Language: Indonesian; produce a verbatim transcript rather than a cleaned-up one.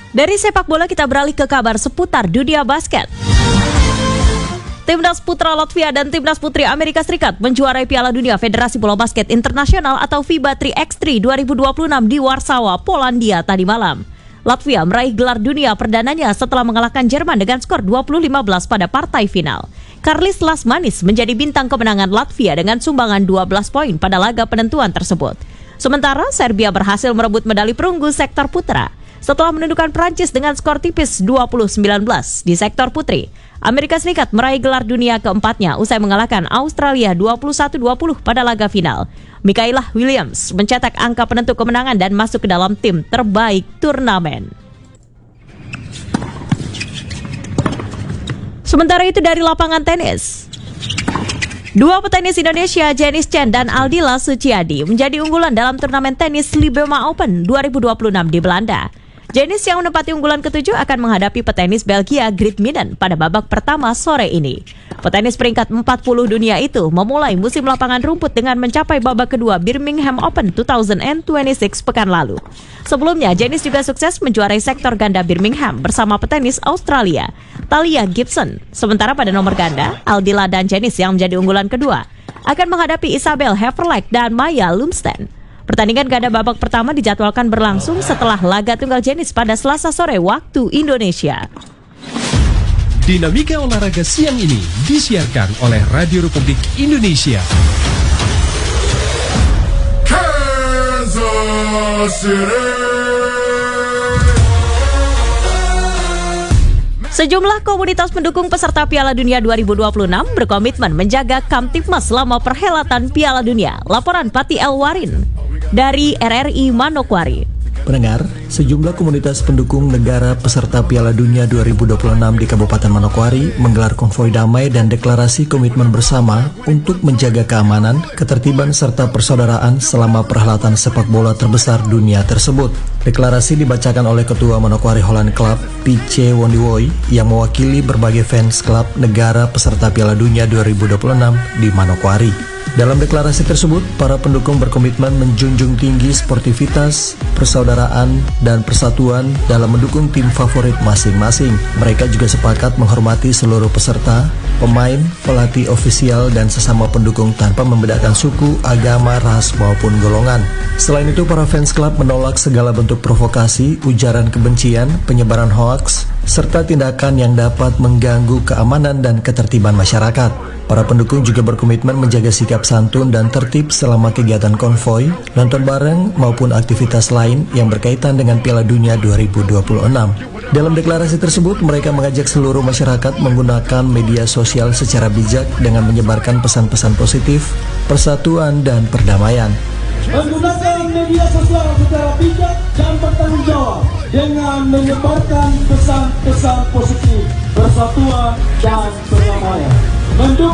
Dari sepak bola kita beralih ke kabar seputar dunia basket. Timnas putra Latvia dan timnas putri Amerika Serikat menjuarai Piala Dunia Federasi Bola Basket Internasional atau FIBA tiga by tiga dua ribu dua puluh enam di Warsawa, Polandia tadi malam. Latvia meraih gelar dunia perdananya setelah mengalahkan Jerman dengan skor dua puluh lima belas pada partai final. Karlis Lasmanis menjadi bintang kemenangan Latvia dengan sumbangan dua belas poin pada laga penentuan tersebut. Sementara Serbia berhasil merebut medali perunggu sektor putra setelah menundukkan Prancis dengan skor tipis dua puluh sembilan belas di sektor putri. Amerika Serikat meraih gelar dunia keempatnya usai mengalahkan Australia dua puluh satu dua puluh pada laga final. Mikaylah Williams mencetak angka penentu kemenangan dan masuk ke dalam tim terbaik turnamen. Sementara itu dari lapangan tenis, dua petenis Indonesia, Jenis Chen dan Aldila Suciadi, menjadi unggulan dalam turnamen tenis Libema Open dua ribu dua puluh enam di Belanda. Jenis yang menempati unggulan ketujuh akan menghadapi petenis Belgia Greet Minen pada babak pertama sore ini. Petenis peringkat empat puluh dunia itu memulai musim lapangan rumput dengan mencapai babak kedua Birmingham Open dua ribu dua puluh enam pekan lalu. Sebelumnya, Jenis juga sukses menjuarai sektor ganda Birmingham bersama petenis Australia, Talia Gibson. Sementara pada nomor ganda, Aldila dan Jenis yang menjadi unggulan kedua akan menghadapi Isabel Heverleck dan Maya Lumsden. Pertandingan ganda babak pertama dijadwalkan berlangsung setelah laga tunggal Jenis pada Selasa sore waktu Indonesia. Dinamika olahraga siang ini disiarkan oleh Radio Republik Indonesia. Kansas City. Sejumlah komunitas pendukung peserta Piala Dunia dua ribu dua puluh enam berkomitmen menjaga Kamtibmas selama perhelatan Piala Dunia. Laporan Pati Elwarin dari R R I Manokwari. Pendengar, sejumlah komunitas pendukung negara peserta Piala Dunia dua ribu dua puluh enam di Kabupaten Manokwari menggelar konvoi damai dan deklarasi komitmen bersama untuk menjaga keamanan, ketertiban serta persaudaraan selama perhelatan sepak bola terbesar dunia tersebut. Deklarasi dibacakan oleh Ketua Manokwari Holland Club, P C Wondiwoy, yang mewakili berbagai fans klub negara peserta Piala Dunia dua ribu dua puluh enam di Manokwari. Dalam deklarasi tersebut, para pendukung berkomitmen menjunjung tinggi sportivitas, persaudaraan, dan persatuan dalam mendukung tim favorit masing-masing. Mereka juga sepakat menghormati seluruh peserta, pemain, pelatih ofisial, dan sesama pendukung tanpa membedakan suku, agama, ras, maupun golongan. Selain itu, para fans klub menolak segala bentuk provokasi, ujaran kebencian, penyebaran hoaks, serta tindakan yang dapat mengganggu keamanan dan ketertiban masyarakat. Para pendukung juga berkomitmen menjaga sikap santun dan tertib selama kegiatan konvoi, nonton bareng, maupun aktivitas lain yang berkaitan dengan Piala Dunia dua ribu dua puluh enam. Dalam deklarasi tersebut, mereka mengajak seluruh masyarakat menggunakan media sosial secara bijak dengan menyebarkan pesan-pesan positif, persatuan, dan perdamaian. Menggunakan media sosial secara bijak dan bertanggung jawab dengan menyebarkan pesan-pesan positif, persatuan, dan perdamaian.